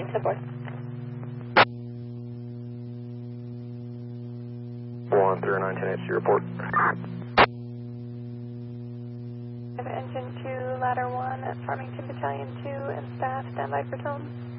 support. 10910 report. Engine 2, ladder 1 at Farmington Battalion 2 and staff, standby for tone.